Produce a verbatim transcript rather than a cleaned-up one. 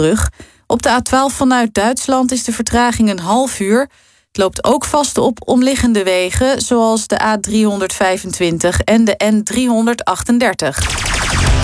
brug. Op de A twaalf vanuit Duitsland is de vertraging een half uur. Het loopt ook vast op omliggende wegen, zoals de A driehonderdvijfentwintig en de N driehonderdachtendertig.